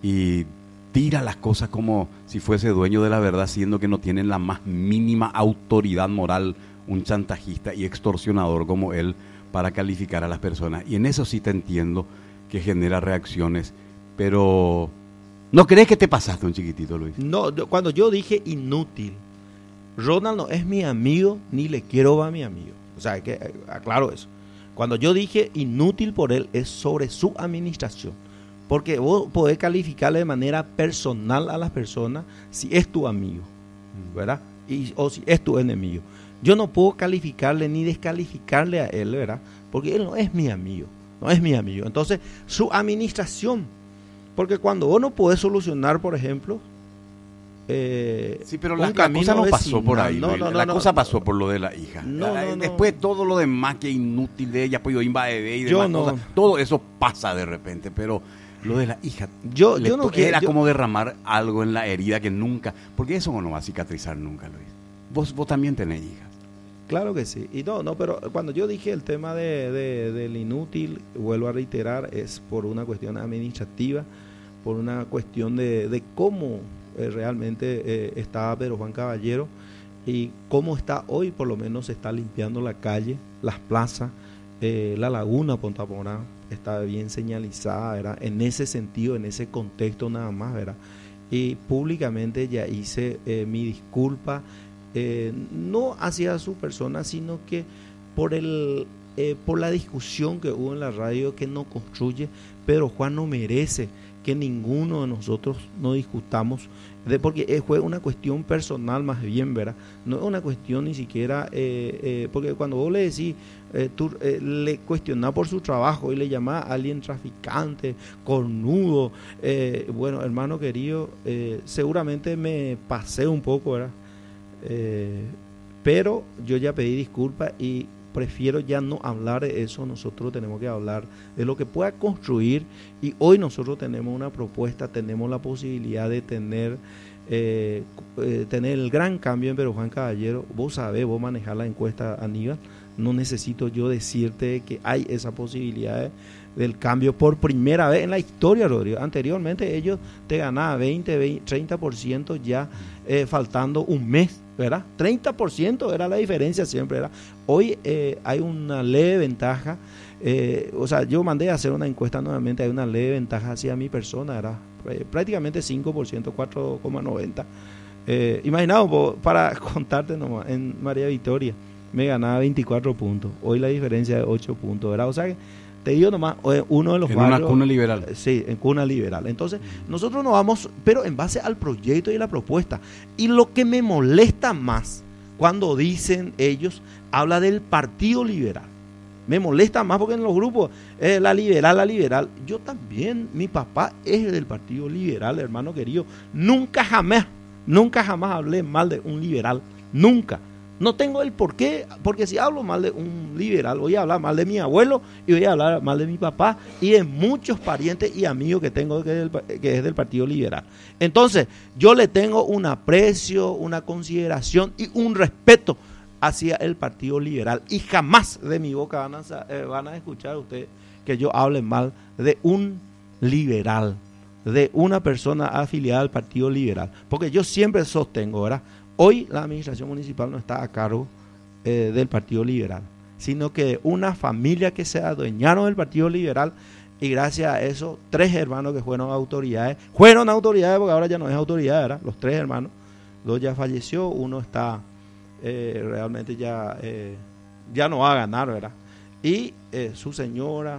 y tira las cosas como si fuese dueño de la verdad, siendo que no tienen la más mínima autoridad moral, un chantajista y extorsionador como él, para calificar a las personas. Y en eso sí te entiendo que genera reacciones, pero ¿no crees que te pasaste un chiquitito, Luis? No, cuando yo dije inútil, Ronald no es mi amigo, ni le quiero a mi amigo. O sea, que aclaro eso. Cuando yo dije inútil por él, es sobre su administración. Porque vos podés calificarle de manera personal a las personas si es tu amigo, ¿verdad? O si es tu enemigo. Yo no puedo calificarle ni descalificarle a él, ¿verdad? Porque él no es mi amigo, no es mi amigo. Entonces, su administración. Porque cuando vos no podés solucionar, por ejemplo, sí, pero la cosa no pasó por ahí. La cosa pasó por lo de la hija. Después todo lo demás que es inútil de ella, pues yo invade y demás cosas, todo eso pasa de repente, pero lo de la hija, yo no era como derramar algo en la herida que nunca, porque eso no va a cicatrizar nunca, Luis. Vos también tenés hijas. Claro que sí. Y pero cuando yo dije el tema del inútil, vuelvo a reiterar, es por una cuestión administrativa, por una cuestión de cómo realmente estaba Pedro Juan Caballero y cómo está hoy. Por lo menos se está limpiando la calle, las plazas, la laguna Punta Porá está bien señalizada, ¿verdad? En ese sentido, en ese contexto nada más, ¿verdad? Y públicamente ya hice mi disculpa, no hacia su persona, sino que por la discusión que hubo en la radio, que no construye. Pedro Juan no merece que ninguno de nosotros no discutamos, porque fue una cuestión personal más bien, ¿verdad? No es una cuestión ni siquiera, porque cuando vos le decís, le cuestionás por su trabajo y le llamás a alguien traficante, cornudo, bueno, hermano querido, seguramente me pasé un poco, ¿verdad? Pero yo ya pedí disculpas y prefiero ya no hablar de eso. Nosotros tenemos que hablar de lo que pueda construir, y hoy nosotros tenemos una propuesta, tenemos la posibilidad de tener el gran cambio en Pedro Juan Caballero. Vos sabés, vos manejás la encuesta, Aníbal, no necesito yo decirte que hay esa posibilidad del cambio por primera vez en la historia, Rodrigo. Anteriormente ellos te ganaban 20, 30% ya faltando un mes, ¿verdad? 30% era la diferencia siempre, ¿verdad? Hoy hay una leve ventaja, o sea, yo mandé a hacer una encuesta nuevamente, hay una leve ventaja hacia mi persona, ¿verdad? Prácticamente 5%, 4,90%. Imaginaos, para contarte nomás, en María Victoria me ganaba 24 puntos, hoy la diferencia es 8 puntos, ¿verdad? O sea que te digo nomás, uno de los en barrios, una cuna liberal. Sí, en cuna liberal. Entonces, nosotros nos vamos, pero en base al proyecto y la propuesta. Y lo que me molesta más, cuando dicen ellos, habla del Partido Liberal. Me molesta más porque en los grupos, la liberal. Yo también, mi papá es del Partido Liberal, hermano querido. Nunca jamás hablé mal de un liberal. Nunca. No tengo el por qué, porque si hablo mal de un liberal, voy a hablar mal de mi abuelo y voy a hablar mal de mi papá y de muchos parientes y amigos que tengo que es del Partido Liberal. Entonces, yo le tengo un aprecio, una consideración y un respeto hacia el Partido Liberal, y jamás de mi boca van a escuchar ustedes que yo hable mal de un liberal, de una persona afiliada al Partido Liberal, porque yo siempre sostengo, ¿verdad? Hoy la administración municipal no está a cargo del Partido Liberal, sino que de una familia que se adueñaron del Partido Liberal, y gracias a eso, 3 hermanos que fueron autoridades porque ahora ya no es autoridad, ¿verdad? Los 3 hermanos, 2 ya falleció, uno está realmente ya no va a ganar, ¿verdad? Y su señora,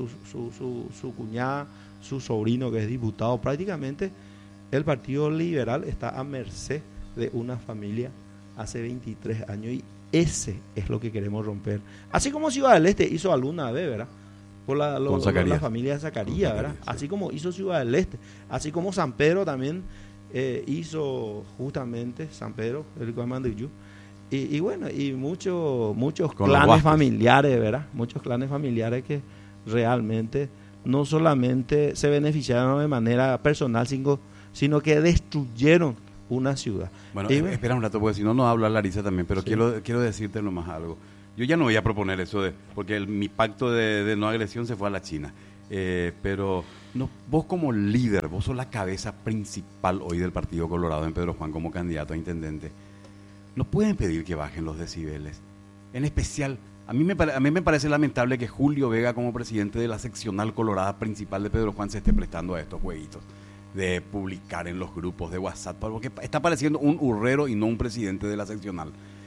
su cuñada, su sobrino que es diputado, prácticamente el Partido Liberal está a merced de una familia hace 23 años, y ese es lo que queremos romper. Así como Ciudad del Este hizo alguna vez, ¿verdad? Por la familia de Zacarías, ¿verdad? Sí. Así como hizo Ciudad del Este, así como San Pedro también hizo justamente San Pedro, el Cuamandillú. Y bueno, y muchos clanes familiares, ¿verdad? Muchos clanes familiares que realmente no solamente se beneficiaron de manera personal, sino que destruyeron una ciudad. Bueno, espera un rato, porque si no nos habla Larisa también, pero sí. quiero decirte nomás algo. Yo ya no voy a proponer eso, porque mi pacto de no agresión se fue a la China. Pero No, vos como líder, vos sos la cabeza principal hoy del Partido Colorado en Pedro Juan como candidato a intendente. No pueden pedir que bajen los decibeles. En especial, a mí me parece lamentable que Julio Vega, como presidente de la seccional colorada principal de Pedro Juan, se esté prestando a estos jueguitos de publicar en los grupos de WhatsApp, porque está pareciendo un hurrero y no un presidente de la seccional.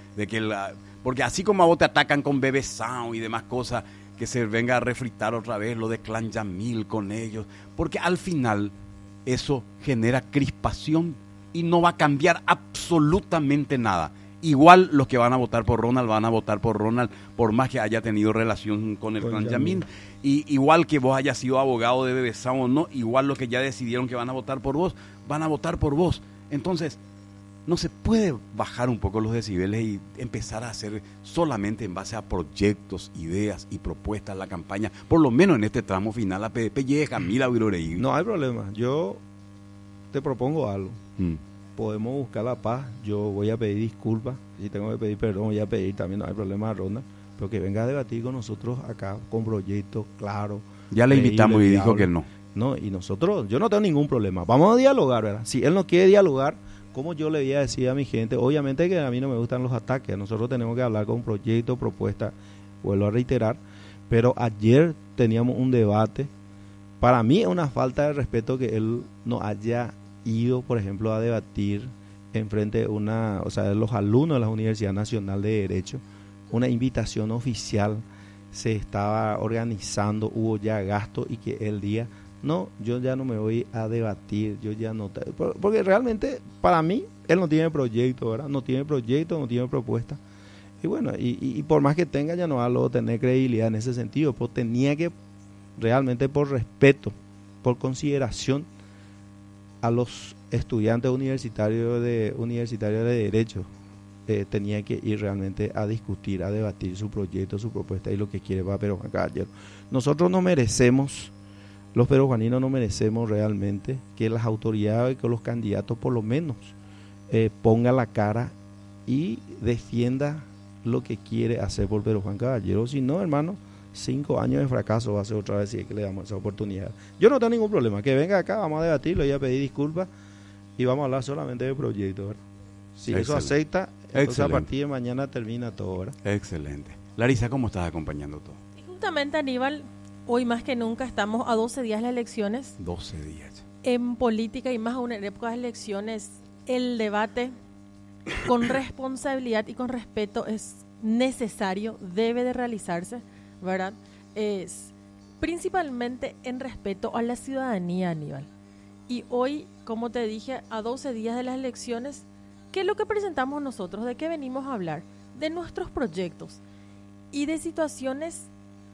Porque así como a vos te atacan con Bebe Sound y demás cosas, que se venga a refritar otra vez lo de Clan Yamil con ellos, porque al final eso genera crispación y no va a cambiar absolutamente nada. Igual los que van a votar por Ronald van a votar por Ronald, por más que haya tenido relación con el Clan Yamil. Y igual que vos hayas sido abogado de Bebe Sound o no, igual los que ya decidieron que van a votar por vos, van a votar por vos. Entonces, no se puede bajar un poco los decibeles y empezar a hacer solamente en base a proyectos, ideas y propuestas la campaña, por lo menos en este tramo final. La PDP llega a Mila Viroreí. No hay problema, yo te propongo algo. Podemos buscar la paz, yo voy a pedir disculpas, si tengo que pedir perdón voy a pedir también, no hay problema, Ronda, pero que venga a debatir con nosotros acá, con proyectos claros. Ya le invitamos y dijo que no. No, y nosotros, yo no tengo ningún problema, vamos a dialogar, ¿verdad? Si él no quiere dialogar, como yo le voy a decir a mi gente, obviamente que a mí no me gustan los ataques, nosotros tenemos que hablar con proyectos, propuestas, vuelvo a reiterar, pero ayer teníamos un debate, para mí es una falta de respeto que él no haya ido, por ejemplo, a debatir en frente de de los alumnos de la Universidad Nacional de Derecho, una invitación oficial se estaba organizando, hubo ya gasto y que él diga, no, yo ya no me voy a debatir, yo ya no, porque realmente para mí él no tiene proyecto, ¿verdad? No tiene proyecto, no tiene propuesta. Y bueno, y por más que tenga, ya no va a luego tener credibilidad en ese sentido, pero tenía que realmente por respeto, por consideración a los estudiantes universitarios de Derecho, tenía que ir realmente a discutir, a debatir su proyecto, su propuesta y lo que quiere para Pedro Juan Caballero. Nosotros no merecemos, los perujuaninos no merecemos realmente que las autoridades, que los candidatos por lo menos pongan la cara y defienda lo que quiere hacer por Pedro Juan Caballero. Si no, hermano, 5 años de fracaso va a ser otra vez si es que le damos esa oportunidad. Yo no tengo ningún problema, que venga acá, vamos a debatirlo, voy a pedir disculpas y vamos a hablar solamente de proyectos, ¿verdad? Si excelente. Eso acepta, entonces excelente. A partir de mañana termina todo, ¿verdad? Excelente. Larisa, ¿cómo estás acompañando todo? Y justamente, Aníbal, hoy más que nunca estamos a 12 días de las elecciones. 12 días. En política y más aún en épocas de elecciones, el debate con responsabilidad y con respeto es necesario, debe de realizarse, ¿verdad? Es principalmente en respeto a la ciudadanía, Aníbal. Y hoy, como te dije, a 12 días de las elecciones, ¿qué es lo que presentamos nosotros? ¿De qué venimos a hablar? De nuestros proyectos y de situaciones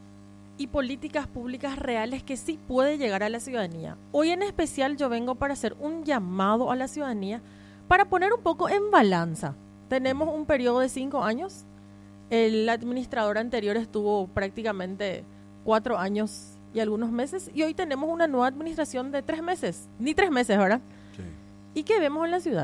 y políticas públicas reales que sí puede llegar a la ciudadanía. Hoy en especial yo vengo para hacer un llamado a la ciudadanía para poner un poco en balanza. Tenemos un periodo de 5 años. El administrador anterior estuvo prácticamente 4 años y algunos meses, y hoy tenemos una nueva administración de 3 meses, ni 3 meses, ¿verdad? Sí. ¿Y qué vemos en la ciudad?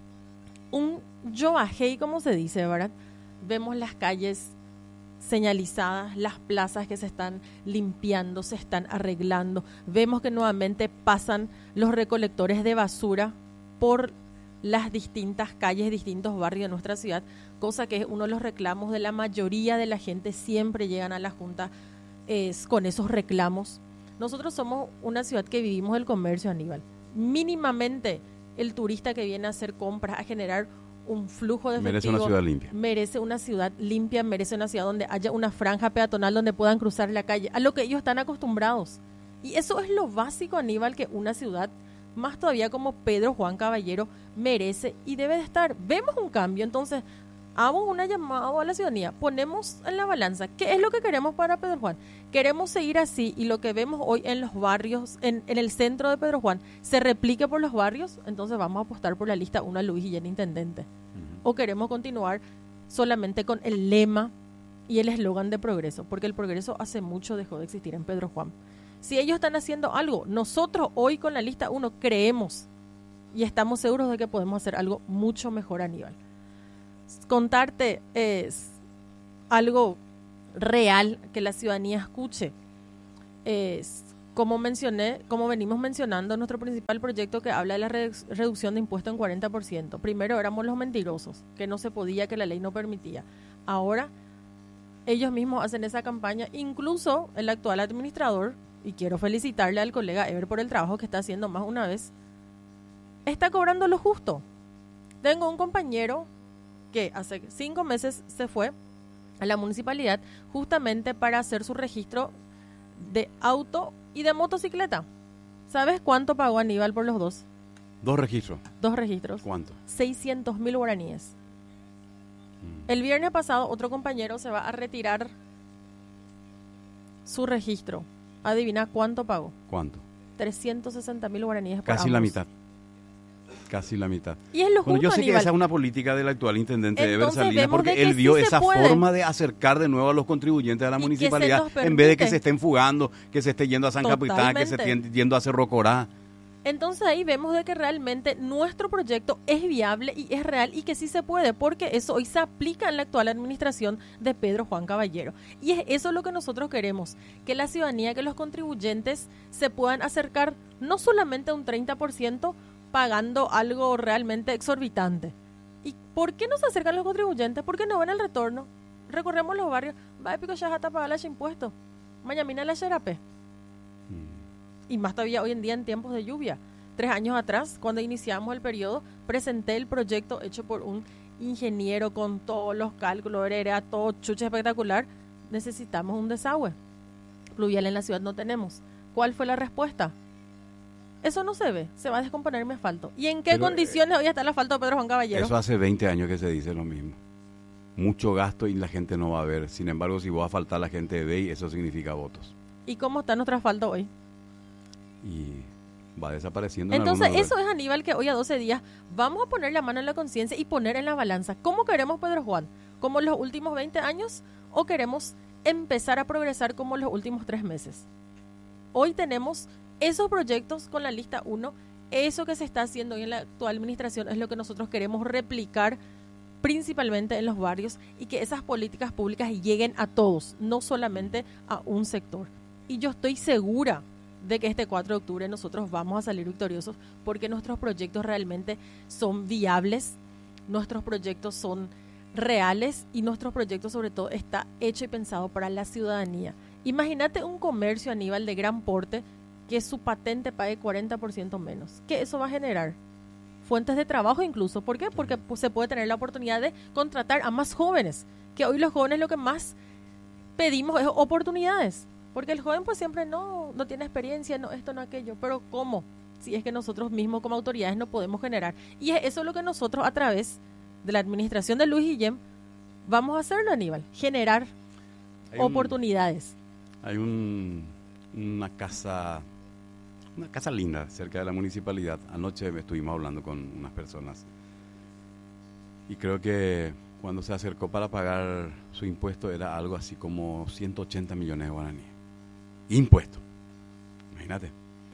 Un yoajei, como se dice, ¿verdad? Vemos las calles señalizadas, las plazas que se están limpiando, se están arreglando, vemos que nuevamente pasan los recolectores de basura por las distintas calles, distintos barrios de nuestra ciudad, cosa que es uno de los reclamos de la mayoría de la gente, siempre llegan a la Junta con esos reclamos. Nosotros somos una ciudad que vivimos del comercio, Aníbal. Mínimamente el turista que viene a hacer compras, a generar un flujo de efectivo, merece una ciudad limpia. Merece una ciudad limpia, merece una ciudad donde haya una franja peatonal donde puedan cruzar la calle, a lo que ellos están acostumbrados. Y eso es lo básico, Aníbal, que una ciudad, más todavía como Pedro Juan Caballero, merece y debe de estar. Vemos un cambio, entonces hago una llamada a la ciudadanía, ponemos en la balanza qué es lo que queremos para Pedro Juan. Queremos seguir así y lo que vemos hoy en los barrios, en el centro de Pedro Juan, se replique por los barrios, entonces vamos a apostar por la lista 1 a Luis Guillén Intendente. O queremos continuar solamente con el lema y el eslogan de progreso, porque el progreso hace mucho dejó de existir en Pedro Juan. Si ellos están haciendo algo, nosotros hoy con la lista 1 creemos y estamos seguros de que podemos hacer algo mucho mejor, Aníbal. Contarte es algo real que la ciudadanía escuche. como venimos mencionando, nuestro principal proyecto que habla de la reducción de impuestos en 40%. Primero éramos los mentirosos, que no se podía, que la ley no permitía. Ahora ellos mismos hacen esa campaña, incluso el actual administrador, y quiero felicitarle al colega Ever por el trabajo que está haciendo más una vez, está cobrando lo justo. Tengo un compañero que hace 5 meses se fue a la municipalidad justamente para hacer su registro de auto y de motocicleta. ¿Sabes cuánto pagó Aníbal por los dos? 2 registros. 2 registros. ¿Cuánto? 600.000 guaraníes. El viernes pasado otro compañero se va a retirar su registro. Adivina cuánto pagó. ¿Cuánto? 360.000 guaraníes por Casi ambos. la mitad. Casi la mitad. Y es lo justo, yo sé Aníbal. que esa es una política del actual intendente de Entonces, Salinas, porque de él vio sí esa forma de acercar de nuevo a los contribuyentes a la municipalidad, en vez de que se estén fugando, que se esté yendo a San Capitán, que se esté yendo a Cerro Corá. Entonces ahí vemos de que realmente nuestro proyecto es viable y es real y que sí se puede, porque eso hoy se aplica en la actual administración de Pedro Juan Caballero. Y es eso lo que nosotros queremos, que la ciudadanía, que los contribuyentes se puedan acercar no solamente a un 30%, pagando algo realmente exorbitante. ¿Y por qué no se acercan los contribuyentes? Porque no ven el retorno. Recorremos los barrios, va a pico ya hasta pagar los impuestos. Mañana la xerape. Y más todavía hoy en día en tiempos de lluvia. 3 años atrás, cuando iniciamos el periodo, presenté el proyecto hecho por un ingeniero con todos los cálculos, era todo chuche espectacular. Necesitamos un desagüe pluvial en la ciudad, no tenemos. ¿Cuál fue la respuesta? Eso no se ve, se va a descomponer mi asfalto. ¿Y en qué condiciones hoy está el asfalto de Pedro Juan Caballero? Eso hace 20 años que se dice lo mismo. Mucho gasto y la gente no va a ver. Sin embargo, si vos asfaltás, la gente ve y eso significa votos. ¿Y cómo está nuestro asfalto hoy? Y va desapareciendo. Entonces, eso es, Aníbal, que hoy a 12 días vamos a poner la mano en la conciencia y poner en la balanza. ¿Cómo queremos Pedro Juan? ¿Como los últimos 20 años? ¿O queremos empezar a progresar como los últimos 3 meses? Hoy tenemos esos proyectos con la lista 1, eso que se está haciendo hoy en la actual administración es lo que nosotros queremos replicar principalmente en los barrios y que esas políticas públicas lleguen a todos, no solamente a un sector. Y yo estoy segura de que este 4 de octubre nosotros vamos a salir victoriosos porque nuestros proyectos realmente son viables, nuestros proyectos son reales y nuestros proyectos sobre todo está hecho y pensado para la ciudadanía. Imagínate un comercio, Aníbal, de gran porte que su patente pague 40% menos. ¿Qué eso va a generar? Fuentes de trabajo incluso. ¿Por qué? Porque pues, se puede tener la oportunidad de contratar a más jóvenes. Que hoy los jóvenes lo que más pedimos es oportunidades. Porque el joven pues siempre no tiene experiencia, no esto, no aquello. Pero ¿cómo? Si es que nosotros mismos como autoridades no podemos generar. Y es eso lo que nosotros a través de la administración de Luis Guillem vamos a hacerlo, Aníbal. Generar oportunidades. Hay una casa linda cerca de la municipalidad. Anoche estuvimos hablando con unas personas y creo que cuando se acercó para pagar su impuesto era algo así como 180 millones de guaraníes. Impuesto. Imagínate.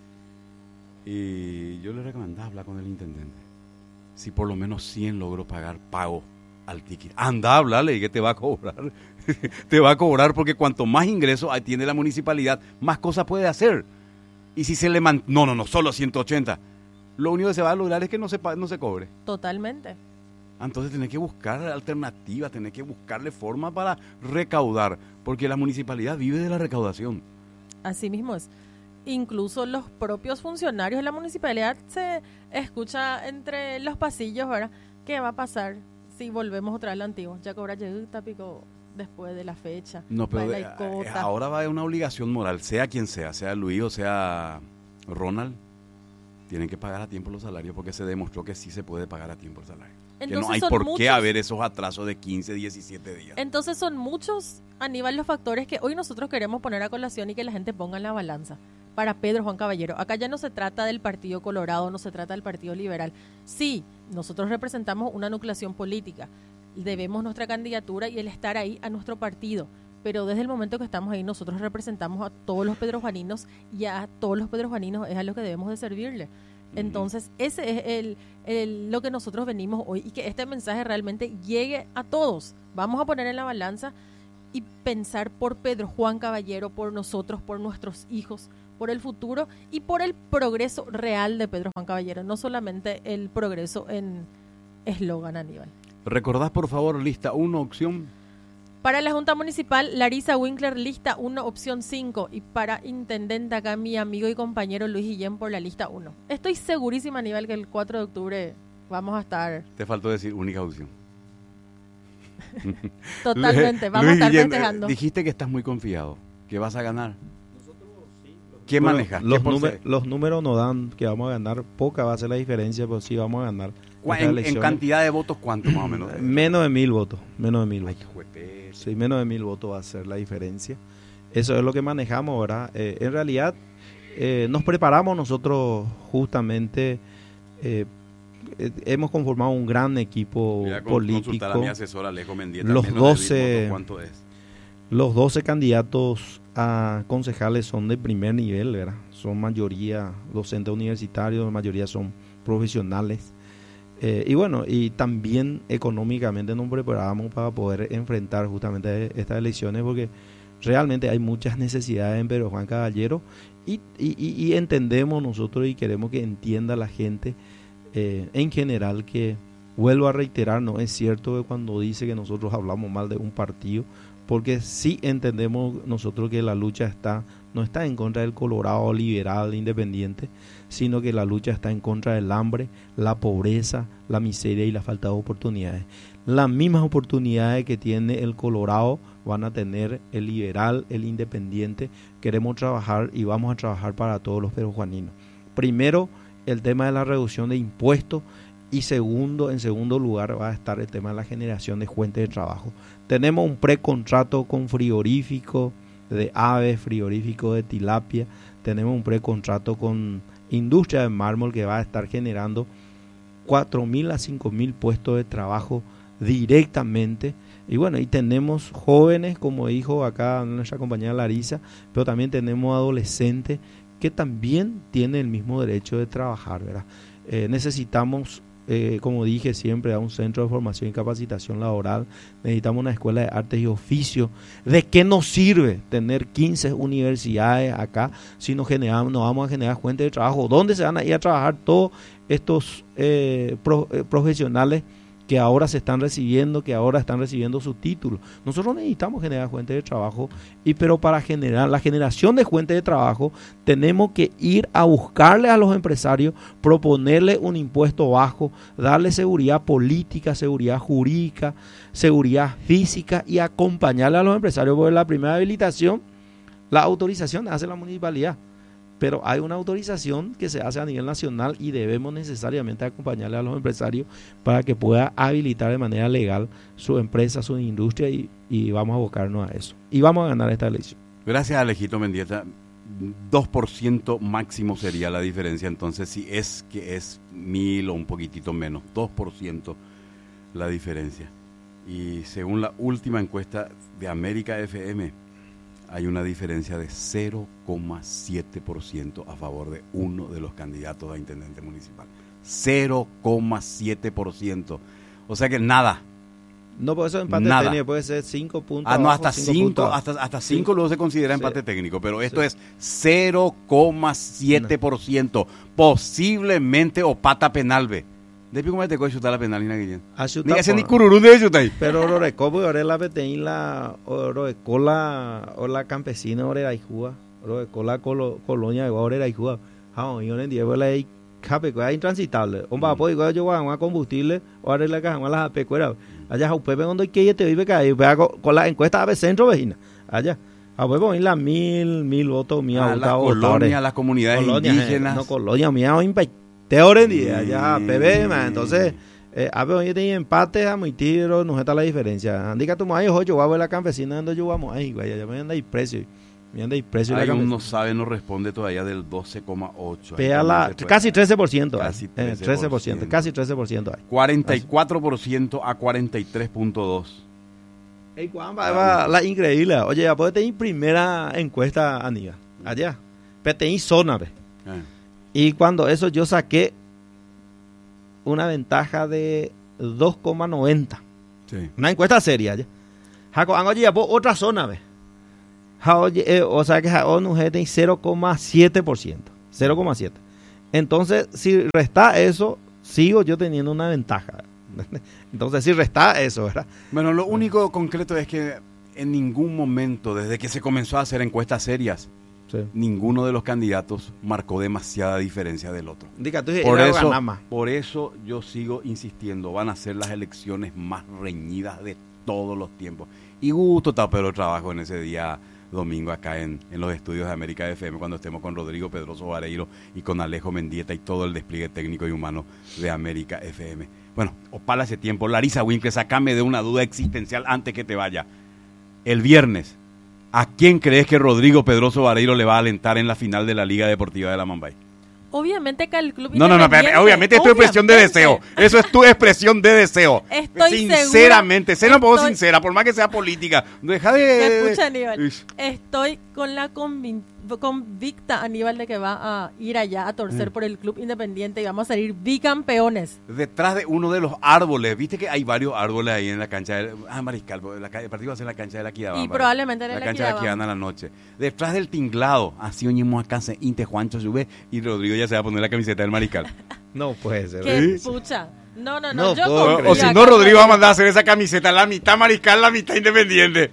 Y yo le recomendaba hablar con el intendente. Si por lo menos 100 logró pagar pago al ticket. Anda a hablarle y que te va a cobrar. Te va a cobrar porque cuanto más ingresos tiene la municipalidad, más cosas puede hacer. Y si se le no, solo 180. Lo único que se va a lograr es que no se cobre. Totalmente. Entonces tenés que buscar alternativas, tenés que buscarle forma para recaudar, porque la municipalidad vive de la recaudación. Así mismo es. Incluso los propios funcionarios de la municipalidad se escucha entre los pasillos, ¿verdad? ¿Qué va a pasar si volvemos otra vez a lo antiguo? Ya cobra pico después de la fecha. No, pero ahora va a haber una obligación moral, sea quien sea Luis o sea Ronald, tienen que pagar a tiempo los salarios porque se demostró que sí se puede pagar a tiempo el salario. Entonces, que no hay por qué haber esos atrasos de 15, 17 días. Entonces son muchos, Aníbal, los factores que hoy nosotros queremos poner a colación y que la gente ponga en la balanza para Pedro Juan Caballero. Acá ya no se trata del Partido Colorado, no se trata del Partido Liberal. Sí, nosotros representamos una nucleación política, debemos nuestra candidatura y el estar ahí a nuestro partido, pero desde el momento que estamos ahí nosotros representamos a todos los pedrojuaninos y a todos los pedrojuaninos es a los que debemos de servirle. Entonces ese es lo que nosotros venimos hoy y que este mensaje realmente llegue a todos. Vamos a poner en la balanza y pensar por Pedro Juan Caballero, por nosotros, por nuestros hijos, por el futuro y por el progreso real de Pedro Juan Caballero, no solamente el progreso en eslogan, Aníbal. ¿Recordás, por favor, lista 1, opción? Para la Junta Municipal, Larisa Winkler, lista 1, opción 5. Y para Intendente, acá mi amigo y compañero Luis Guillén por la lista 1. Estoy segurísima, Aníbal, que el 4 de octubre vamos a estar... Te faltó decir única opción. Totalmente, vamos a estar festejando. Dijiste que estás muy confiado, que vas a ganar. ¿Qué manejas? Los números nos dan que vamos a ganar, poca va a ser la diferencia, pero sí vamos a ganar. En cantidad de votos, ¿cuánto más o menos? Menos de 1.000 votos. Sí, menos de 1.000 votos va a ser la diferencia. Eso es lo que manejamos, ¿verdad? En realidad, nos preparamos nosotros justamente. Hemos conformado un gran equipo político. Consultar a mi asesora Alejo Mendieta. ¿Cuánto es? Los 12 candidatos a concejales son de primer nivel, ¿verdad? Son mayoría docentes universitarios, la mayoría son profesionales. Y bueno, y también económicamente nos preparamos para poder enfrentar justamente estas elecciones, porque realmente hay muchas necesidades en Pedro Juan Caballero y entendemos nosotros y queremos que entienda la gente en general que, vuelvo a reiterar, no es cierto que cuando dice que nosotros hablamos mal de un partido, porque sí entendemos nosotros que la lucha no está en contra del Colorado liberal independiente, sino que la lucha está en contra del hambre, la pobreza, la miseria y la falta de oportunidades. Las mismas oportunidades que tiene el Colorado van a tener el liberal, el independiente. Queremos trabajar y vamos a trabajar para todos los perujuaninos. Primero, el tema de la reducción de impuestos. Y en segundo lugar va a estar el tema de la generación de fuentes de trabajo. Tenemos un precontrato con frigorífico de aves, frigorífico de tilapia. Tenemos un precontrato con industria de mármol que va a estar generando 4.000 a 5.000 puestos de trabajo directamente. Y bueno, y tenemos jóvenes, como dijo acá nuestra compañera Larisa, pero también tenemos adolescentes que también tienen el mismo derecho de trabajar, ¿verdad? Necesitamos... como dije siempre, a un centro de formación y capacitación laboral. Necesitamos una escuela de artes y oficios. ¿De qué nos sirve tener 15 universidades acá si no vamos a generar fuentes de trabajo? ¿Dónde se van a ir a trabajar todos estos profesionales que ahora están recibiendo su título? Nosotros necesitamos generar fuentes de trabajo, pero para generar la generación de fuentes de trabajo tenemos que ir a buscarle a los empresarios, proponerle un impuesto bajo, darle seguridad política, seguridad jurídica, seguridad física y acompañarle a los empresarios, porque la primera habilitación, la autorización hace la municipalidad. Pero hay una autorización que se hace a nivel nacional y debemos necesariamente acompañarle a los empresarios para que pueda habilitar de manera legal su empresa, su industria y vamos a abocarnos a eso. Y vamos a ganar esta elección. Gracias, Alejito Mendieta. 2% máximo sería la diferencia, entonces si es que es 1.000 o un poquitito menos, 2% la diferencia. Y según la última encuesta de América FM, hay una diferencia de 0,7% a favor de uno de los candidatos a intendente municipal. 0,7%. O sea que nada. No, por eso empate técnico puede ser 5 puntos. No, hasta 5 luego se considera empate técnico, pero esto es 0,7%. Posiblemente o pata penal, ve. Después cómo te coge chutar la penalina que ni hace ni cururú de chutar ahí. Pero Rorecopo y ahora la peteín la Rorecola o la campesina ahora la hijúa. Rorecola colonia ahora la hijúa. Yo no entiendo la cape es intransitable. Un papo y yo voy a combustible ahora la caja las pecueras. Allá a Pepe cuando que te vive caer con la encuesta a centro vecina. Allá. A Pepe poner las 1.000 votos mía las colonias, las comunidades indígenas. No colonia mía hoy en día, ya, PB, entonces, a ver, hoy tenía empate, a muy tiro, no está la diferencia. Andica tu maíz, yo voy a ver la campesina, ando yo vamos, ay, güey, ya me anda ahí precio. Ahí uno sabe, no responde todavía del 12,8. Casi 13%. Casi 13%, casi 13%. 44% a 43.2. Ey, Juan, va la increíble. Oye, ya puedes tener primera encuesta, Aníbal, allá. Pero tenéis zona, ve. Y cuando eso yo saqué una ventaja de 2,90. Sí. Una encuesta seria. Jaco, ya por otra zona, ve. O sea que ONU tiene 0,7%. 0,7%. Entonces, si resta eso, sigo yo teniendo una ventaja. Entonces, si resta eso, ¿verdad? Bueno, lo único concreto es que en ningún momento, desde que se comenzó a hacer encuestas serias, ninguno de los candidatos marcó demasiada diferencia del otro. Por eso yo sigo insistiendo, van a ser las elecciones más reñidas de todos los tiempos. Y gusto pero trabajo en ese día domingo acá en los estudios de América FM, cuando estemos con Rodrigo Pedroso Vareiro y con Alejo Mendieta y todo el despliegue técnico y humano de América FM. Bueno, opala ese tiempo. Larisa Winkler, sacame de una duda existencial antes que te vaya. El viernes, ¿a quién crees que Rodrigo Pedroso Vareiro le va a alentar en la final de la Liga Deportiva de la Mambay? Obviamente que al club obviamente es tu expresión de deseo. Eso es tu expresión de deseo. Estoy sinceramente, sé un poco sincera, por más que sea política. Deja de... Escucha, Aníbal. Estoy con la convicta, Aníbal, de que va a ir allá a torcer por el club independiente y vamos a salir bicampeones. Detrás de uno de los árboles, viste que hay varios árboles ahí en la cancha de Mariscal, el partido va a ser la cancha de la Quidabamba. Y probablemente la cancha de la Quidabamba a la noche. Detrás del tinglado, así oñemos acá, Inte Juancho sube y Rodrigo ya se va a poner la camiseta del Mariscal. No puede ser. Qué pucha. No, o si no, Rodrigo va a mandar a hacer esa camiseta, la mitad Mariscal, la mitad Independiente.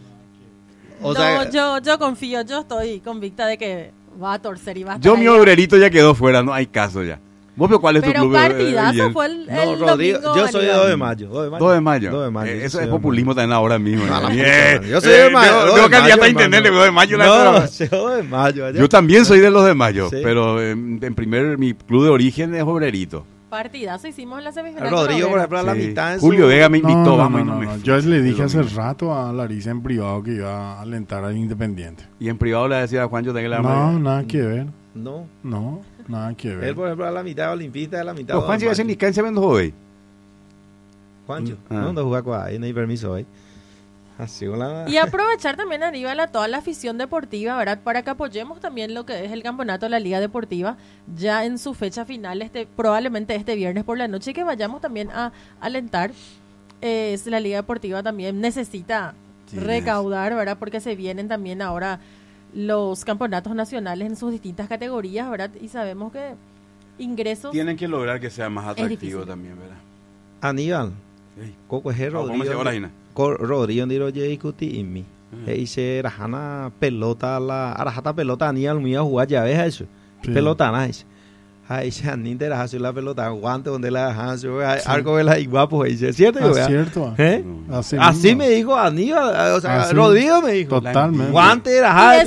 Yo confío, yo estoy convicta de que va a torcer y va a estar. Yo mi obrerito ya quedó fuera, no hay caso ya. ¿Vos cuál es tu club? Pero partidazo fue el Rodrigo, domingo. Yo soy de 2 de mayo. 2 de mayo. Eso es populismo también ahora mismo. Yo soy de mayo. Yo candidato a intendente, 2 de mayo. No, 2 de mayo. Yo también soy de los de mayo, pero mi club de origen es obrerito. Partidazo hicimos en la semifinal. Rodrigo, por ejemplo, a la mitad. Julio Vega me invitó, Yo le dije hace rato a Larisa en privado que iba a alentar al Independiente. Y en privado le decía a Juancho que la nada que ver. No, nada que ver. Él, por ejemplo, a la mitad olimpista, a la mitad. Pero Juancho ya se ni cancha viendo hoy. Juancho, ¿dónde juega con ahí? No hay permiso hoy. Y aprovechar también, Aníbal, a toda la afición deportiva, ¿verdad? Para que apoyemos también lo que es el campeonato de la Liga Deportiva ya en su fecha final, probablemente este viernes por la noche, y que vayamos también a alentar. La Liga Deportiva también necesita recaudar, ¿verdad? Porque se vienen también ahora los campeonatos nacionales en sus distintas categorías, ¿verdad? Y sabemos que ingresos... Tienen que lograr que sea más atractivo también, ¿verdad? Aníbal, Coco es Rodrigo Ndiro Yeikuti y mi. Dice Rajana pelota Arajata pelota Aníbal muy a jugar ya ves eso. Pelota nice. Ahí se han interesado la pelota guante donde la dejan algo de la iguapo dice cierto cierto. Así me dijo Aníbal, o sea, Rodrigo me dijo totalmente guante era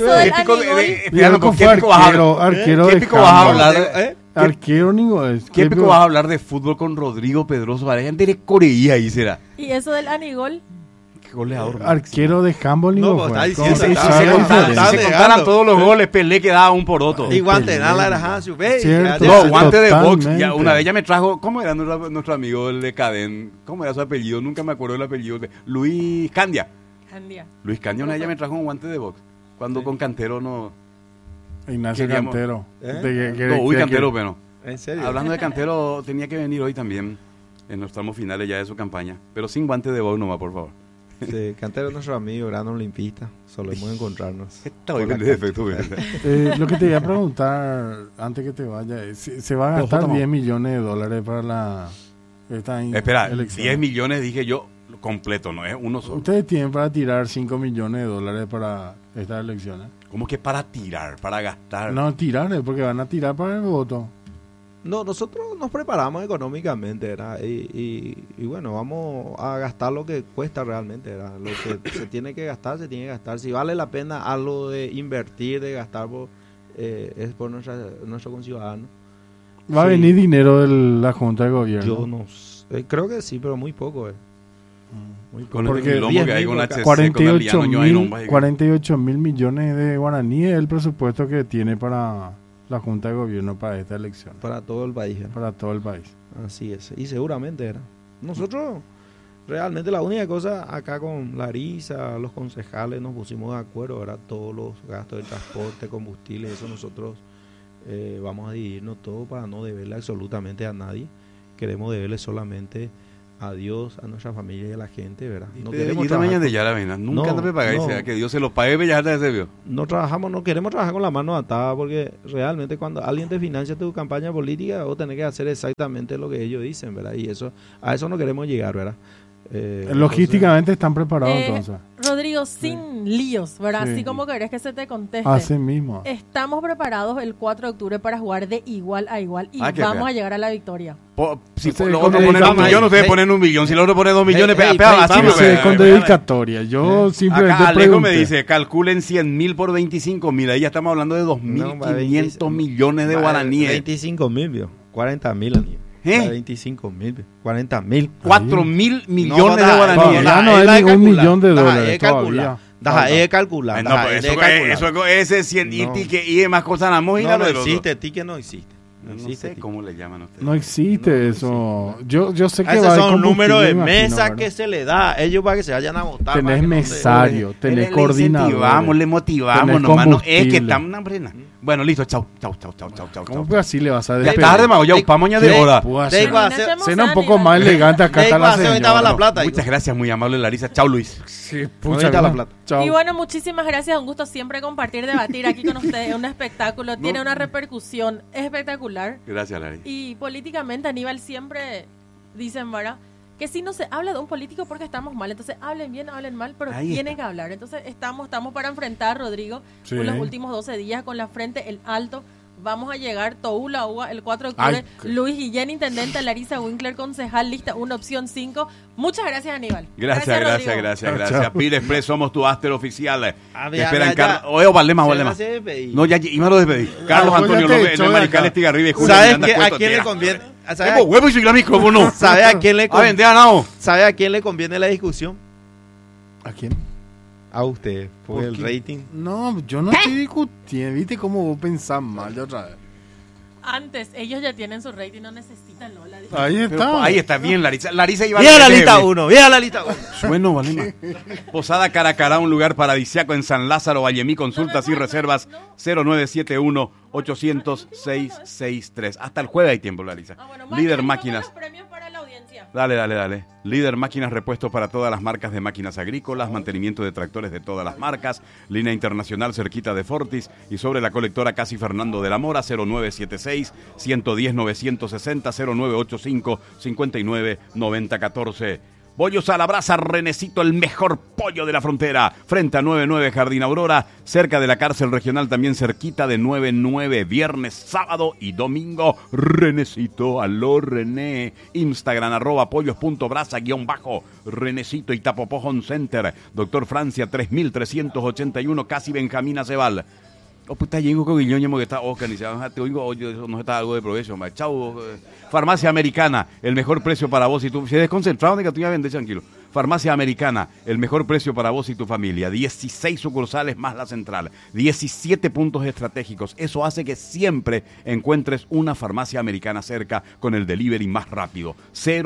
¿Qué pico vas a hablar de fútbol con Rodrigo Pedroso Vareiro? De Corea ahí será. ¿Y eso del Anigol? Goleador. Arquero de handball. Si se contaran todos los goles, Pelé quedaba un por otro. Y guante era no, guante de box. Una vez ya me trajo, ¿cómo era nuestro amigo el de Cadén? ¿Cómo era su apellido? Nunca me acuerdo del apellido. Luis Candia. Luis Candia una vez ya me trajo un guante de box. Cuando con Cantero no... Ignacio Cantero. Cantero, pero... ¿En serio? Hablando de Cantero, tenía que venir hoy también en los tramos finales ya de su campaña. Pero sin guante de box nomás, por favor. Sí, Cantero es nuestro amigo, gran olimpista. Solemos encontrarnos. Lo que te iba a preguntar antes que te vaya, ¿se va a gastar 10 millones de dólares para esta Espera, elección? 10 millones dije yo completo, no es uno solo. Ustedes tienen para tirar 5 millones de dólares para estas elecciones. ¿Cómo que para tirar, para gastar? No, tirar, porque van a tirar para el voto. No, nosotros nos preparamos económicamente, ¿verdad? Y bueno, vamos a gastar lo que cuesta realmente, ¿verdad? Lo que se tiene que gastar, se tiene que gastar. Si vale la pena algo de invertir, de gastar, es por nuestro conciudadano. ¿Va a venir dinero de la Junta de Gobierno? Yo no sé, creo que sí, pero muy poco, Muy poco. Porque que hay con HC, 48 mil millones de guaraníes es el presupuesto que tiene para... la Junta de Gobierno para esta elección. Para todo el país. Para todo el país. Así es. Y seguramente era. Nosotros, realmente la única cosa, acá con Larisa, los concejales, nos pusimos de acuerdo, ¿verdad? Todos los gastos de transporte, combustible, eso nosotros vamos a dividirnos todo para no deberle absolutamente a nadie. Queremos deberle solamente a Dios, a nuestra familia y a la gente, ¿verdad? No queremos trabajar de ya la vena. Nunca no me pagáis, que Dios se los pague, Bellas de Dios. No queremos trabajar con la mano atada, porque realmente cuando alguien te financia tu campaña política, vos tenés que hacer exactamente lo que ellos dicen, ¿verdad? Y a eso no queremos llegar, ¿verdad? Logísticamente están preparados entonces. Rodrigo, sin líos, ¿verdad? Sí. Así como querés que se te conteste. Así mismo. Estamos preparados el 4 de octubre para jugar de igual a igual y vamos a llegar a la victoria. Si los otros ponen 1 millón, ustedes ponen 1 millón. Si los otros ponen 2 millones, así con dedicatoria. Yo simplemente acá Alejo me dice, calculen 100.000 por 25.000. Ahí ya estamos hablando de 2.500 millones de guaraníes. 25.000, vio. 40.000 años. 25.000, 40.000, 4.000 millones de guaraníes. Ya no hay ni $1 millón todavía. Calcular. Eso ese 100 y demás cosas. No existe, tique no existe. No sé cómo le llaman a ustedes. No existe eso. Yo sé que va son números de mesa que se le da. Ellos para que se vayan a votar. Tenés mesario, tenés coordinador. Le motivamos, nomás. No es que estamos una brena. Bueno, listo, chau. ¿Cómo que así le vas a despedir? Ya tarde, ya upamos ya de hora. Cena un poco más elegante, acá está la señora. Muchas gracias, muy amable Larisa. Chau, Luis. Sí, la plata. Y bueno, muchísimas gracias. Un gusto siempre compartir, debatir aquí con ustedes. Es un espectáculo, tiene una repercusión espectacular. Gracias, Larisa. Y políticamente, Aníbal, siempre dicen, ¿verdad?, que si no se habla de un político porque estamos mal. Entonces hablen bien, hablen mal, pero tienen que hablar. Entonces estamos para enfrentar, Rodrigo, por los últimos 12 días con la frente el alto. Vamos a llegar Toula Uva el 4 de octubre. Luis Guillén, intendente, Larisa Winkler, concejal, lista 1, opción 5. Muchas gracias, Aníbal. Gracias. Pile Express, somos tu after oficial. Esperan Carlos. Oye, Valdema. No, ya me lo despedí. Carlos Antonio López, el Marical Estigarribia y Julio. ¿Sabes a quién le conviene? ¿Sabe a quién le conviene la discusión? ¿A quién? A usted, por el rating. No, yo no estoy discutiendo. ¿Viste cómo vos pensás mal de otra vez? Antes, ellos ya tienen su rating, no necesitan Lola. Ahí está bien, Larisa. Larisa iba a la lista 1, vieja la lista 1. Bueno, Valema. Posada Caracará, un lugar paradisiaco en San Lázaro, Vallemí. Consultas y reservas 0971-800-663. Hasta el jueves hay tiempo, Larisa. Líder Máquinas. Dale. Líder Máquinas, repuestos para todas las marcas de máquinas agrícolas, mantenimiento de tractores de todas las marcas, línea internacional cerquita de Fortis y sobre la colectora Casi Fernando de la Mora, 0976-110-960, 0985-599014. Pollos a la brasa Renecito, el mejor pollo de la frontera, frente a 99 Jardín Aurora, cerca de la cárcel regional, también cerquita de 99, viernes, sábado y domingo. Renecito, aló René, Instagram @pollos.brasa_Renecito y Tapopo Home Center, Doctor Francia 3381, casi Benjamín Acebal. Puta, llego con Guillón, que está organizado. Te oigo, eso no está algo de provecho. Chau. Farmacia Americana, el mejor precio para vos y tú. Si eres desconcentrado, que tú ya vendes, tranquilo. Farmacia Americana, el mejor precio para vos y tu familia. 16 sucursales más la central. 17 puntos estratégicos. Eso hace que siempre encuentres una farmacia americana cerca con el delivery más rápido.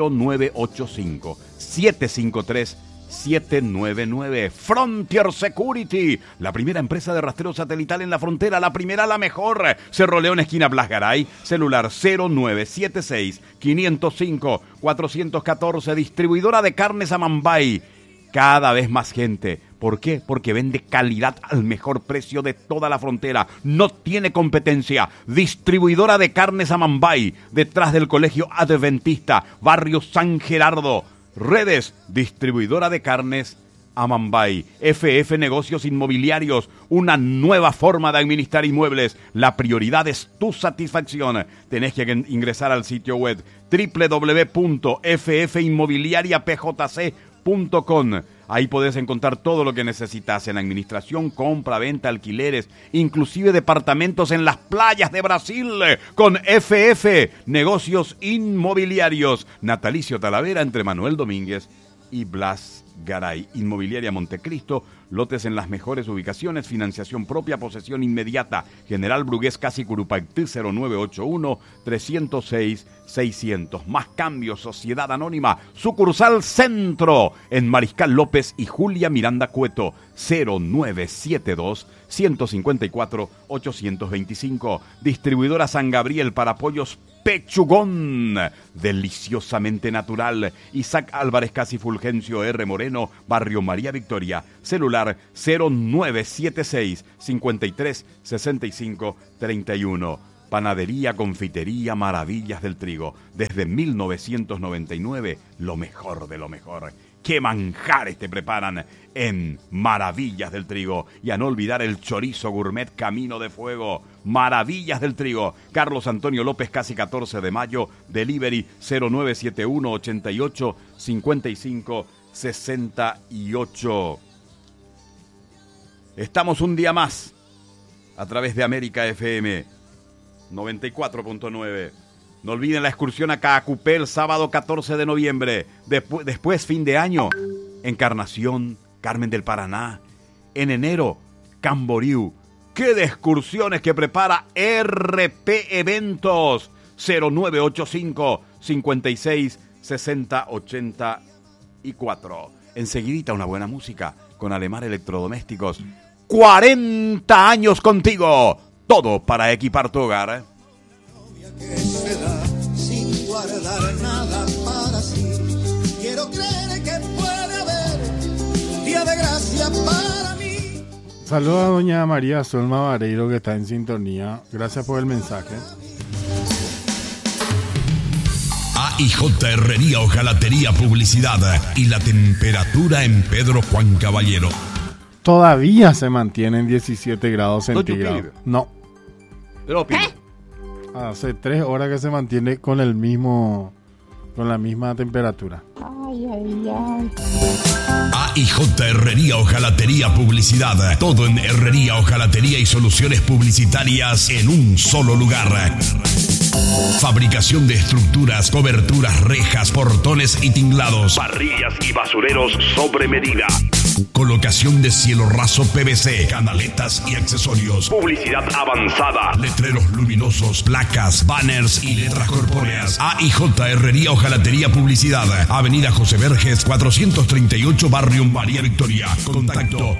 0985-753-799. Frontier Security, la primera empresa de rastreo satelital en la frontera, la primera, la mejor. Cerro León, esquina Blas Garay, celular 0976-505-414, distribuidora de carnes Amambay. Cada vez más gente. ¿Por qué? Porque vende calidad al mejor precio de toda la frontera. No tiene competencia. Distribuidora de carnes Amambay, detrás del Colegio Adventista, barrio San Gerardo. Redes, distribuidora de carnes Amambay. FF Negocios Inmobiliarios, una nueva forma de administrar inmuebles. La prioridad es tu satisfacción. Tenés que ingresar al sitio web www.ffinmobiliariapjc.com. Ahí podés encontrar todo lo que necesitas en administración, compra, venta, alquileres, inclusive departamentos en las playas de Brasil, con FF Negocios Inmobiliarios. Natalicio Talavera, entre Manuel Domínguez y Blas Garay. Inmobiliaria Montecristo, lotes en las mejores ubicaciones, financiación propia, posesión inmediata. General Brugués, casi Curupaytí, 0981-306-600. Más cambios, Sociedad Anónima, sucursal Centro, en Mariscal López y Julia Miranda Cueto, 0972-154-825. Distribuidora San Gabriel para pollos Pechugón, deliciosamente natural. Isaac Álvarez Casi Fulgencio R. Moreno, Barrio María Victoria. Celular 0976 53 65 31. Panadería, confitería, Maravillas del Trigo. Desde 1999, lo mejor de lo mejor. ¡Qué manjares te preparan en Maravillas del Trigo! Y a no olvidar el chorizo gourmet Camino de Fuego. Maravillas del Trigo. Carlos Antonio López, casi 14 de mayo. Delivery 0971 88 55 68. Estamos un día más a través de América FM 94.9. No olviden la excursión a Caacupé el sábado 14 de noviembre. Después, fin de año, Encarnación, Carmen del Paraná. En enero, Camboriú. ¡Qué de excursiones que prepara RP Eventos! 0985 56 60 84. Enseguidita una buena música con Alemar Electrodomésticos. 40 años contigo. Todo para equipar tu hogar. Que se da sin guardar nada para sí. Quiero creer que puede haber día de gracia para mí. Saludos a doña María Solma Vareiro, que está en sintonía. Gracias por el mensaje. AIJ Herrería, Hojalatería, Publicidad y la temperatura en Pedro Juan Caballero. Todavía se mantiene en 17 grados centígrados. No. Hace 3 horas que se mantiene con la misma temperatura. AIJ Herrería, Hojalatería, Publicidad. Todo en herrería, hojalatería y soluciones publicitarias en un solo lugar. Fabricación de estructuras, coberturas, rejas, portones y tinglados. Parrillas y basureros sobre medida. Colocación de cielo raso PVC, canaletas y accesorios. Publicidad avanzada. Letreros luminosos, placas, banners y letras corpóreas. AIJ Herrería, Hojalatería, Publicidad. Avenida José Verges, 438, Barrio María Victoria. Contacto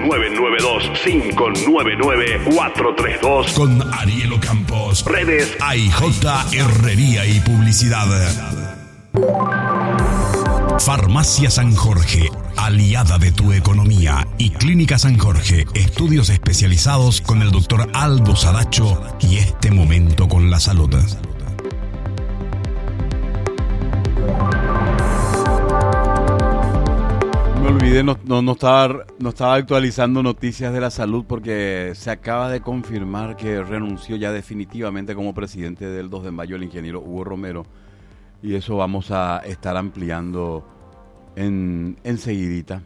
0992-599-432 con Ariel Campos. Redes AIJ Herrería y Publicidad. Farmacia San Jorge, aliada de tu economía, y Clínica San Jorge, estudios especializados con el doctor Aldo Sadacho y este momento con la salud. Me olvidé, no estaba actualizando noticias de la salud porque se acaba de confirmar que renunció ya definitivamente como presidente del 2 de mayo el ingeniero Hugo Romero. Y eso vamos a estar ampliando enseguidita.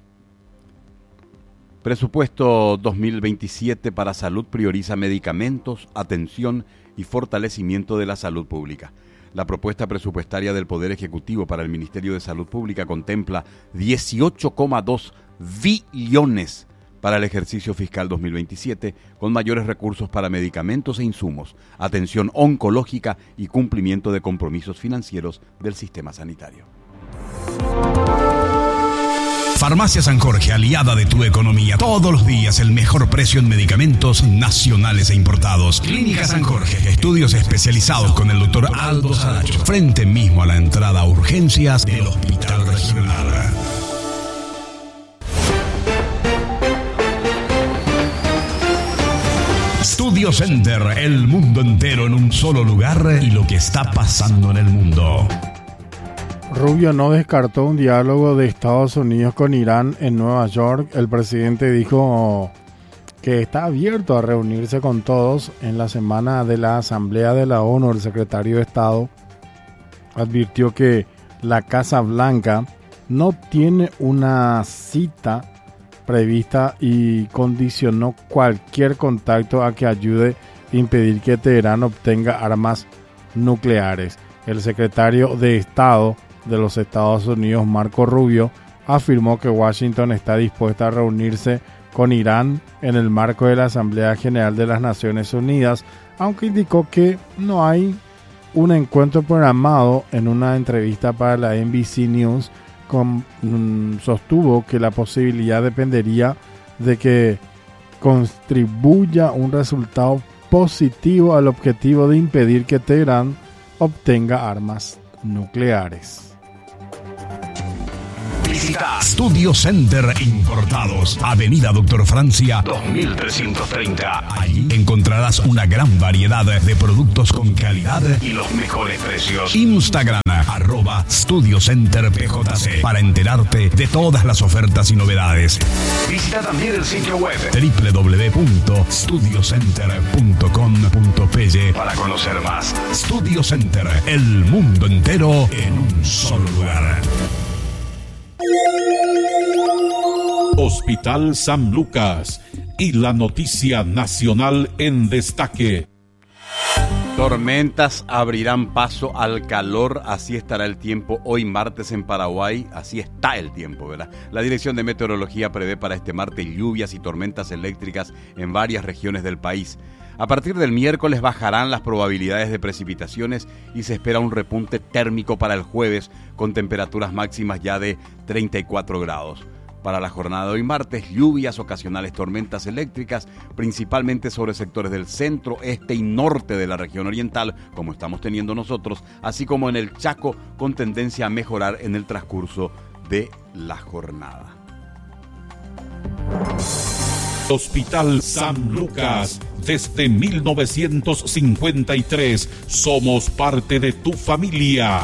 Presupuesto 2027 para salud prioriza medicamentos, atención y fortalecimiento de la salud pública. La propuesta presupuestaria del Poder Ejecutivo para el Ministerio de Salud Pública contempla 18,2 billones para el ejercicio fiscal 2027, con mayores recursos para medicamentos e insumos, atención oncológica y cumplimiento de compromisos financieros del sistema sanitario. Farmacia San Jorge, aliada de tu economía. Todos los días el mejor precio en medicamentos nacionales e importados. Clínica San Jorge, estudios especializados con el doctor Aldo Sadacho. Frente mismo a la entrada a urgencias del Hospital Regional. Studio Center, el mundo entero en un solo lugar y lo que está pasando en el mundo. Rubio no descartó un diálogo de Estados Unidos con Irán en Nueva York. El presidente dijo que está abierto a reunirse con todos en la semana de la Asamblea de la ONU. El secretario de Estado advirtió que la Casa Blanca no tiene una cita prevista y condicionó cualquier contacto a que ayude a impedir que Teherán obtenga armas nucleares. El secretario de Estado de los Estados Unidos, Marco Rubio, afirmó que Washington está dispuesta a reunirse con Irán en el marco de la Asamblea General de las Naciones Unidas, aunque indicó que no hay un encuentro programado. En una entrevista para la NBC News, sostuvo que la posibilidad dependería de que contribuya un resultado positivo al objetivo de impedir que Teherán obtenga armas nucleares. Visita Studio Center Importados, Avenida Doctor Francia 2330. Allí encontrarás una gran variedad de productos con calidad y los mejores precios. Instagram @StudioCenterPJC para enterarte de todas las ofertas y novedades. Visita también el sitio web www.studiocenter.com.py para conocer más. Studio Center, el mundo entero en un solo lugar. Hospital San Lucas y la noticia nacional en destaque. Tormentas abrirán paso al calor, así estará el tiempo hoy martes en Paraguay, así está el tiempo, ¿verdad? La Dirección de Meteorología prevé para este martes lluvias y tormentas eléctricas en varias regiones del país. A partir del miércoles bajarán las probabilidades de precipitaciones y se espera un repunte térmico para el jueves con temperaturas máximas ya de 34 grados. Para la jornada de hoy martes, lluvias, ocasionales tormentas eléctricas, principalmente sobre sectores del centro, este y norte de la región oriental, como estamos teniendo nosotros, así como en el Chaco, con tendencia a mejorar en el transcurso de la jornada. Hospital San Lucas, desde 1953, somos parte de tu familia.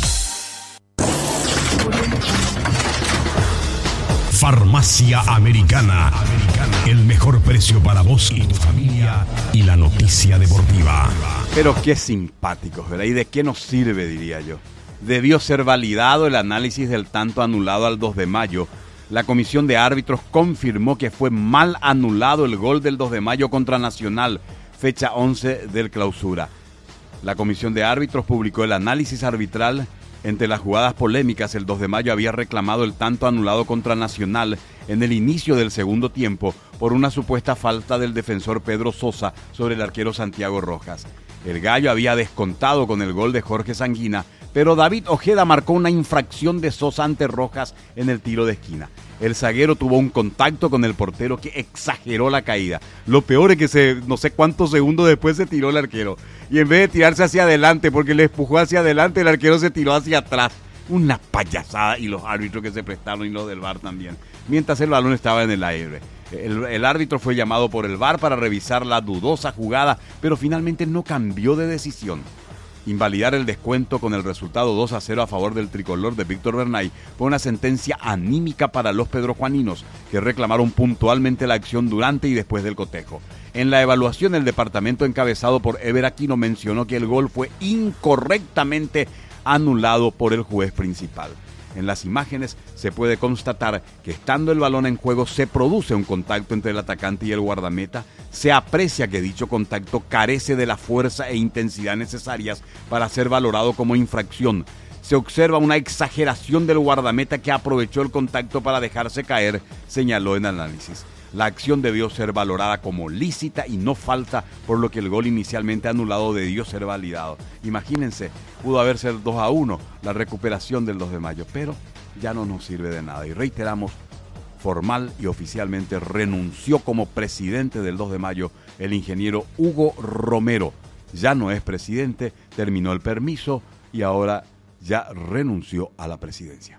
Farmacia Americana. El mejor precio para vos y tu familia y la noticia deportiva. Pero qué simpáticos, ¿verdad? ¿Y de qué nos sirve, diría yo? Debió ser validado el análisis del tanto anulado al 2 de mayo. La comisión de árbitros confirmó que fue mal anulado el gol del 2 de mayo contra Nacional, fecha 11 del clausura. La comisión de árbitros publicó el análisis arbitral. Entre las jugadas polémicas, el 2 de mayo había reclamado el tanto anulado contra Nacional en el inicio del segundo tiempo por una supuesta falta del defensor Pedro Sosa sobre el arquero Santiago Rojas. El Gallo había descontado con el gol de Jorge Sanguina, pero David Ojeda marcó una infracción de Sosa ante Rojas en el tiro de esquina. El zaguero tuvo un contacto con el portero que exageró la caída. Lo peor es que no sé cuántos segundos después se tiró el arquero. Y en vez de tirarse hacia adelante, porque le empujó hacia adelante, el arquero se tiró hacia atrás. Una payasada, y los árbitros que se prestaron y los del VAR también. Mientras el balón estaba en el aire. El árbitro fue llamado por el VAR para revisar la dudosa jugada, pero finalmente no cambió de decisión. Invalidar el descuento con el resultado 2-0 a favor del tricolor de Víctor Bernay fue una sentencia anímica para los pedrojuaninos, que reclamaron puntualmente la acción durante y después del cotejo. En la evaluación, el departamento encabezado por Ever Aquino mencionó que el gol fue incorrectamente anulado por el juez principal. En las imágenes se puede constatar que estando el balón en juego se produce un contacto entre el atacante y el guardameta. Se aprecia que dicho contacto carece de la fuerza e intensidad necesarias para ser valorado como infracción. Se observa una exageración del guardameta que aprovechó el contacto para dejarse caer, señaló en análisis. La acción debió ser valorada como lícita y no falta, por lo que el gol inicialmente anulado debió ser validado. Imagínense, pudo haber sido 2-1 la recuperación del 2 de mayo, pero ya no nos sirve de nada. Y reiteramos, formal y oficialmente renunció como presidente del 2 de mayo el ingeniero Hugo Romero. Ya no es presidente, terminó el permiso y ahora ya renunció a la presidencia.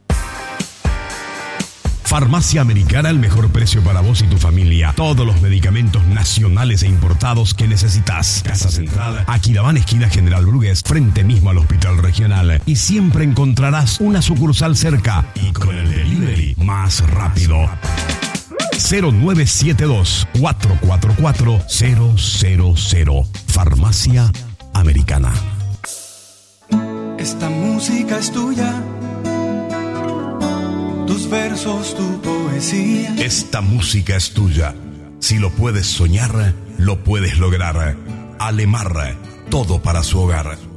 Farmacia Americana, el mejor precio para vos y tu familia. Todos los medicamentos nacionales e importados que necesitas. Casa Central, Aquidabán, esquina General Brugués, frente mismo al Hospital Regional. Y siempre encontrarás una sucursal cerca y con el delivery más rápido. 0972-444-000. Farmacia Americana. Esta música es tuya. Tus versos, tu poesía. Esta música es tuya. Si lo puedes soñar, lo puedes lograr. Alemar, todo para su hogar.